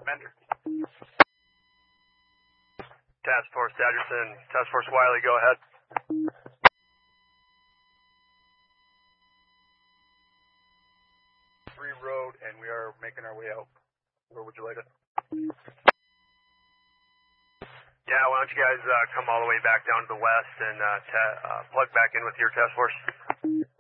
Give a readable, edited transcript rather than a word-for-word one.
Commander. Task Force Anderson, Task Force Wiley, go ahead. Free road, and we are making our way out. Where would you like it? Yeah, why don't you guys come all the way back down to the west and plug back in with your task force?